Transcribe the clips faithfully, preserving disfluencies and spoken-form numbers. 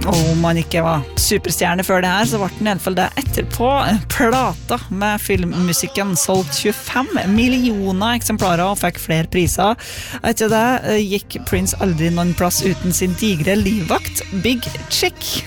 Om man ikke var superstjerne før det her, så ble den i alle fall det etterpå. Plata med filmmusikken solgt tjuefem millioner eksemplarer og fikk flere priser. Etter det gikk Prince aldri noen plass uten sin digre livvakt, Big Chick.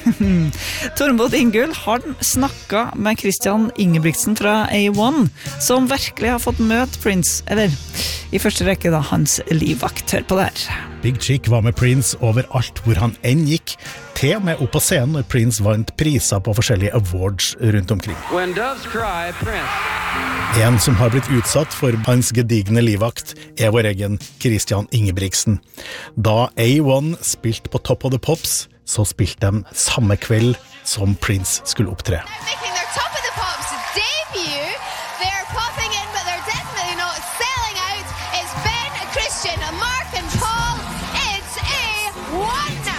Tormod Ingull har snakket med Christian Ingebrigtsen fra A one, som virkelig har fått møte Prince, eller i første rekke da hans livvakt. Hør på det her. Big Chick var med Prince overalt hvor han enn gikk, til og med opp på scenen når Prince vant priser på forskjellige awards rundt omkring. When doves cry, Prince. En som har blitt utsatt for hans gedigne livvakt er vår egen Christian Ingebrigtsen. Da A one spilte på Top of the Pops, så spilte de samme kveld som Prince skulle opptre. Making their Top of the Pops debut. They're popping in, but they're definitely not selling out. It's Ben, Christian, Mark and Paul. It's A one.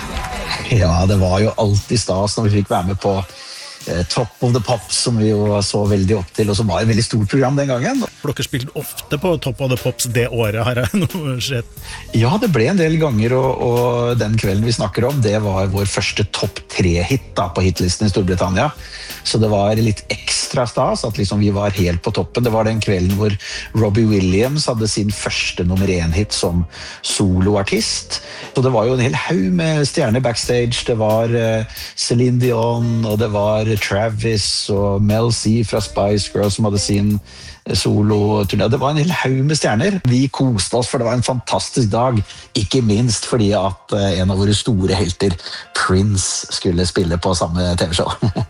Ja, det var jo alltid stas når vi fikk være med på eh, Top of the Pops, som vi jo så veldig opp til, og som var et veldig stort program den gangen. For dere spilte ofte på Top of the Pops det året, har jeg nå sett. Ja, det ble en del ganger, og, og den kvelden vi snakker om, det var vår første topp tre-hit da, på hitlisten i Storbritannia. Så det var litt ekstra stas at liksom vi var helt på toppen. Det var den kvelden hvor Robbie Williams hadde sin første nummer én-hit som soloartist. Så det var jo en hel haug med stjerner backstage. Det var uh, Celine Dion, og det var Travis og Mel C fra Spice Girls som hadde sin solo-turné. Det var en hel haug med stjerner. Vi koste oss, for det var en fantastisk dag. Ikke minst fordi at uh, en av våre store helter, Prince, skulle spille på samme T V-show.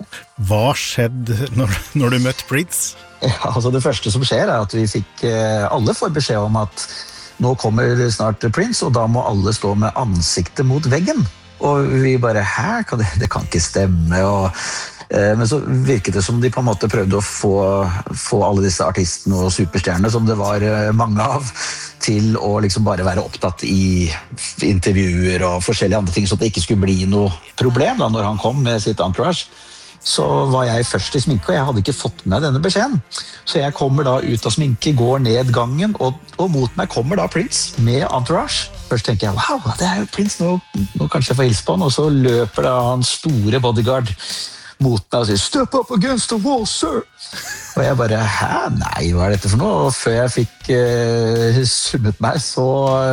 Hva skjedde når, når du møtte Prince? Ja, altså det første som skjer er at vi fikk, uh, alle får beskjed om at nå kommer snart Prince, og da må alle stå med ansiktet mot veggen. Og vi bare, hæ? Kan det, det kan ikke stemme, og men så virket det som de på en måte prøvde å få, få alle disse artistene og superstjernene som det var mange av, til å liksom bare være opptatt i intervjuer og forskjellige andre ting, så det ikke skulle bli noe problem da når han kom med sitt entourage. Så var jeg først i sminke, og jeg hadde ikke fått med denne beskjeden. Så jeg kommer da ut av sminke, går ned gangen, og, og mot meg kommer da Prince med entourage. Først tenker jeg, wow, det er jo Prince, nå, nå kanskje jeg får hilse på han, og så løper da hans store bodyguard mot meg og sier, step up against the wall, sir. Og jeg bare, hæ? Nei, hva er dette for noe? Og før jeg fikk uh, summet meg, så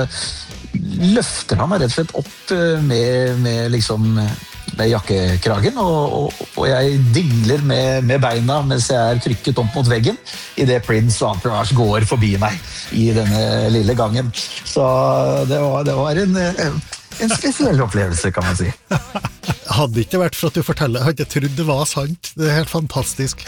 løfter han meg rett og slett opp med, med liksom med jakkekragen, og, og, og jeg dingler med, med beina mens jeg er trykket opp mot veggen i det Prince og entourage går forbi meg i denne lille gangen. Så det var, det var en, en spesiell opplevelse, kan man si. Hadde ikke vært for at du forteller, jeg hadde ikke trodd det var sant. Det er helt fantastisk.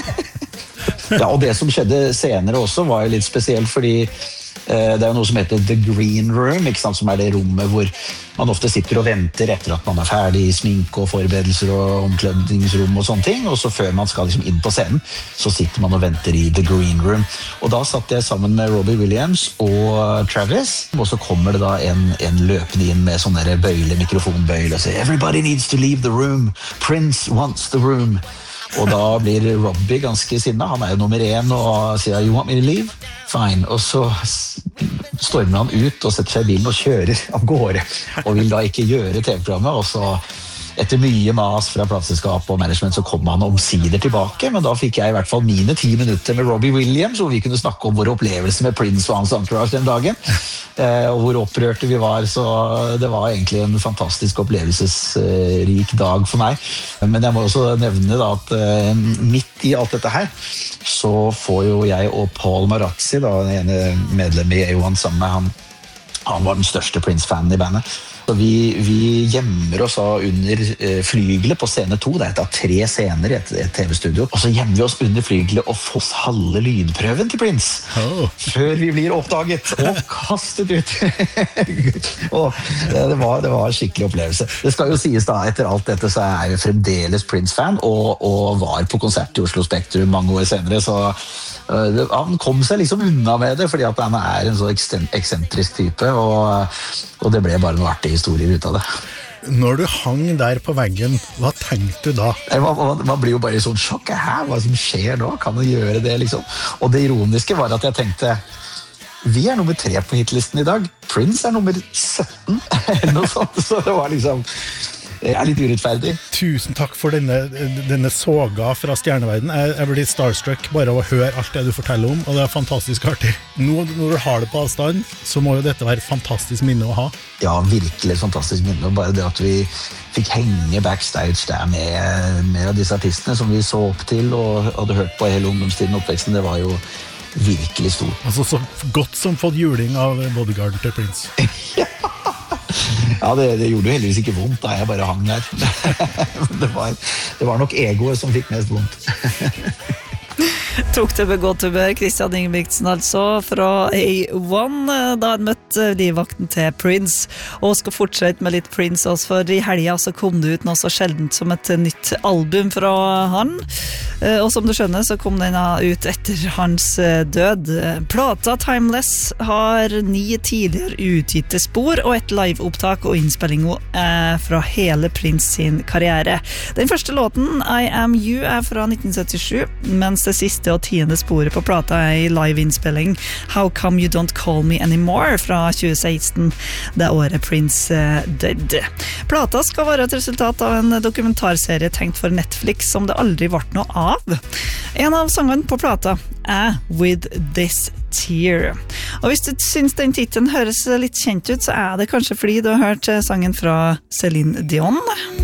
Ja, og det som skjedde senere også var jo litt spesielt, fordi eh, det er jo noe som heter The Green Room, ikke sant, som er det rommet hvor man ofte sitter og venter etter at man er ferdig i sminke og forberedelser og omkledningsrom og sånne ting, og så før man skal liksom inn på scenen, så sitter man og venter i The Green Room. Og da satt jeg sammen med Robbie Williams og Travis, og så kommer det da en, en løpende inn med sånne der bøyle, mikrofonbøyle, og sier, everybody needs to leave the room, Prince wants the room. Og da blir Robbie ganske sinna, han er jo nummer én, og sier, you want me to leave? Fine. Og så stormer han ut og setter seg i bilen og kjører av gårde, og vil da ikke gjøre T V-programmet, og så etter mye mas fra plateselskap og management så kom han omsider tilbake, men da fikk jeg i hvert fall mine ti minutter med Robbie Williams, hvor vi kunne snakke om vår opplevelse med Prince og hans entourage den dagen, og hvor opprørte vi var, så det var egentlig en fantastisk opplevelsesrik dag for meg. Men jeg må også nevne da at midt i alt dette her, så får jo jeg og Paul Marazzi, da, den ene medlem i A one sammen med han, han var den største Prince-fanen i bandet. Så vi, vi gjemmer oss under eh, flygelet på scene to, det er da tre scener i et, et T V-studio, og så gjemmer vi oss under flygelet og får halve lydprøven til Prince, oh. Før vi blir oppdaget og kastet ut. Og det, det, var, det var en skikkelig opplevelse. Det skal jo sies da, etter alt dette så er jeg fremdeles Prince-fan, og, og var på konsert i Oslo Spektrum mange år senere, så uh, han kom seg liksom unna med det, fordi at han er en så eksentrisk type, og, og det ble bare noe artig historier ut av det. Når du hang der på veggen, hva tenkte du da? Man, man, man blir jo bare i sånn sjokk, hæ, hva som skjer nå? Kan du gjøre det, liksom? Og det ironiske var at jeg tenkte, vi er nummer tre på hitlisten i dag, Prince er nummer sytten, eller noe sånt, så det var liksom, Det er litt urettferdig. Tusen takk for denne, denne soga fra stjerneverden. Jeg, jeg blir starstruck bare av å høre alt det du forteller om, og det er fantastisk artig. Nå når du har det på avstand, så må jo dette være et fantastisk minne å ha. Ja, virkelig et fantastisk minne. Og bare det at vi fikk henge backstage der med, med disse artistene som vi så opp til og hadde hørt på hele ungdomstiden og oppveksten, det var jo virkelig stort. Altså så godt som fått juling av bodyguarden til Prince. Ja. Ja, det, det gjorde jo heldigvis ikke vondt da jeg bare hang der. det, var, det var nok egoet som fikk mest vondt. Tok det med godt humør, Christian Ingebrigtsen altså, fra A one, da han møtte livvakten til Prince, og skal fortsette med litt Prince også, for i helga så kom det ut noe så sjeldent som et nytt album fra han, og som du skjønner så kom den ut etter hans død. Plata Timeless har ni tidligere utgitte spor, og et liveopptak og innspilling fra hele Prince sin karriere. Den første låten, I Am You, er fra nitten syttisju, mens det siste og tiende sporet på plata er i liveinnspilling How Come You Don't Call Me Anymore fra tjue seksten, det året Prince døde. Plata skal være et resultat av en dokumentarserie tenkt for Netflix som det aldri ble noe av. En av sangene på plata er With This Tear. Og hvis du syns den titelen høres litt kjent ut, så er det kanskje fordi du har hørt sangen fra Celine Dion.